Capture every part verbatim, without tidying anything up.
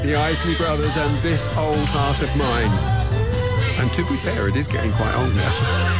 The Isley Brothers and This Old Heart of Mine. And to be fair, it is getting quite old now.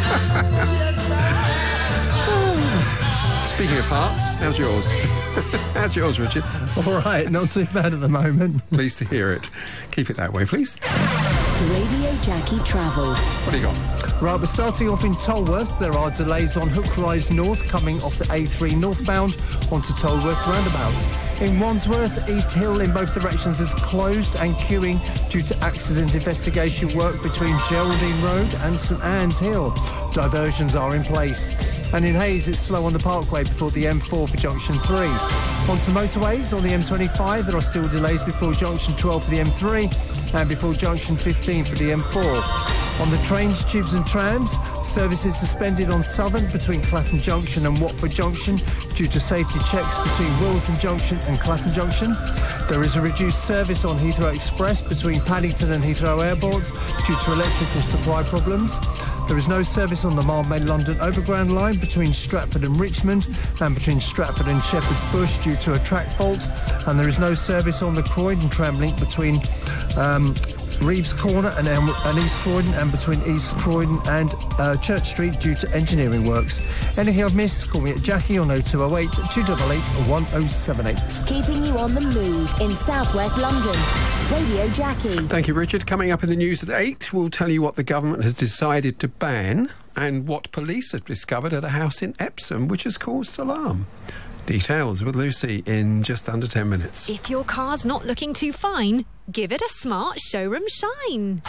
Speaking of hearts, how's yours? How's yours, Richard? All right, not too bad at the moment. Pleased to hear it. Keep it that way, please. Radio Jackie Travel. What do you got? Right, we're starting off in Tolworth. There are delays on Hook Rise North coming off the A three northbound onto Tolworth roundabout. In Wandsworth, East Hill in both directions is closed and queuing due to accident investigation work between Geraldine Road and St Anne's Hill. Diversions are in place. And in Hayes, it's slow on the Parkway before the M four for Junction three. Onto motorways, on the M twenty-five, there are still delays before Junction twelve for the M three and before Junction fifteen for the M four. On the trains, tubes and trams, services suspended on Southern between Clapham Junction and Watford Junction due to safety checks between Wilson Junction and Clapham Junction. There is a reduced service on Heathrow Express between Paddington and Heathrow Airports due to electrical supply problems. There is no service on the Marmaid London Overground line between Stratford and Richmond and between Stratford and Shepherd's Bush due to a track fault. And there is no service on the Croydon tram link between um, Reeves Corner and, um, and East Croydon and between East Croydon and uh, Church Street due to engineering works. Anything I've missed, call me at Jackie on oh two oh eight, two eight eight, one oh seven eight. Keeping you on the move in South West London. Radio Jackie. Thank you, Richard. Coming up in the news at eight, we'll tell you what the government has decided to ban and what police have discovered at a house in Epsom which has caused alarm. Details with Lucy in just under ten minutes. If your car's not looking too fine, give it a smart showroom shine.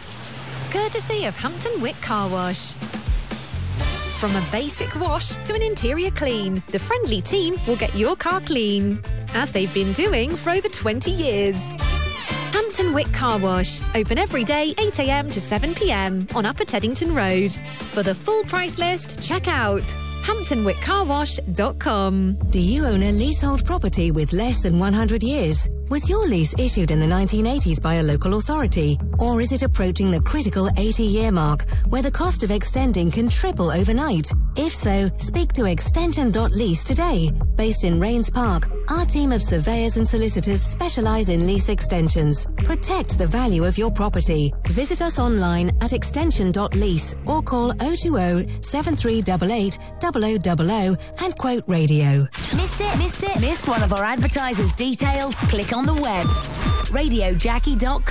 Courtesy of Hampton Wick Car Wash. From a basic wash to an interior clean, the friendly team will get your car clean, as they've been doing for over twenty years. Hampton Wick Car Wash, open every day eight a m to seven p m on Upper Teddington Road. For the full price list, check out hampton wick car wash dot com. Do you own a leasehold property with less than one hundred years? Was your lease issued in the nineteen eighties by a local authority? Or is it approaching the critical eighty-year mark, where the cost of extending can triple overnight? If so, speak to extension dot lease today. Based in Rains Park, our team of surveyors and solicitors specialise in lease extensions. Protect the value of your property. Visit us online at extension dot lease or call oh two oh, seven three eight eight, oh oh oh oh and quote radio. Missed it? Missed it? Missed one of our advertisers' details? Click on the web. radio jackie dot com.